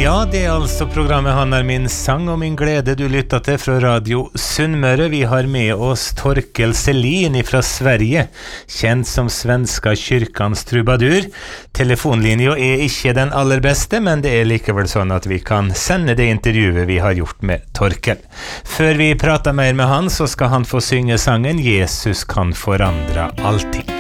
Ja, det altså programmet Han min sang og min glede du lyttet til fra Radio Sunnmøre. Vi har med oss Torkel Selin fra Sverige, kjent som svenska kyrkans trubadur. Telefonlinja ikke den aller beste, men det likevel sånn at vi kan sende det intervjuet vi har gjort med Torkel. Før vi prater mer med han, så skal han få synge sangen Jesus kan forandra allting.